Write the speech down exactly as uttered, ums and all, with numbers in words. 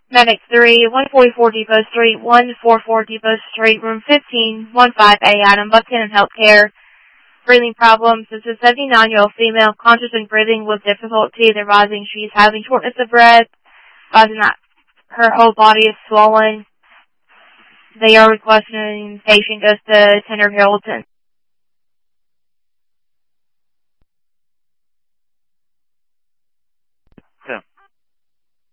Medic three, one forty-four Depot Street, one forty-four Depot Street, room fifteen, one five A, Adam Buchanan Healthcare. Breathing problems. This is a seventy-nine-year-old female, conscious and breathing with difficulty. They're rising. She's having shortness of breath, rising that her whole body is swollen. They are requesting patient goes to Tender Hamilton.